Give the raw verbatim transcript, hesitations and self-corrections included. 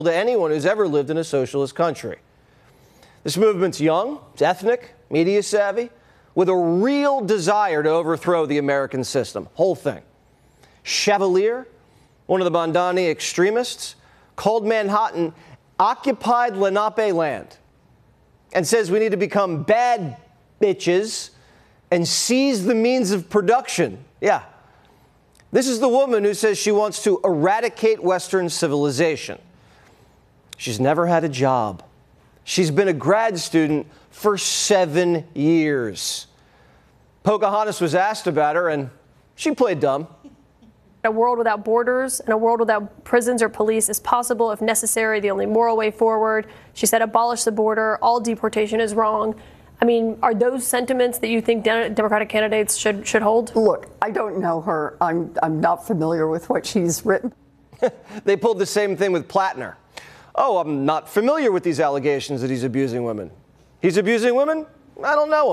to anyone who's ever lived in a socialist country. This movement's young, it's ethnic, media savvy, with a real desire to overthrow the American system. Whole thing. Chevalier, one of the Bandani extremists, called Manhattan occupied Lenape land and says we need to become bad bitches and seize the means of production. Yeah. This is the woman who says she wants to eradicate Western civilization. She's never had a job. She's been a grad student for seven years. Pocahontas was asked about her, and she played dumb. A world without borders and a world without prisons or police is possible if necessary, the only moral way forward. She said abolish the border, all deportation is wrong. I mean, are those sentiments that you think de- Democratic candidates should should hold? Look, I don't know her. I'm I'm not familiar with what she's written. They pulled the same thing with Plattner. Oh, I'm not familiar with these allegations that he's abusing women. He's abusing women? I don't know him.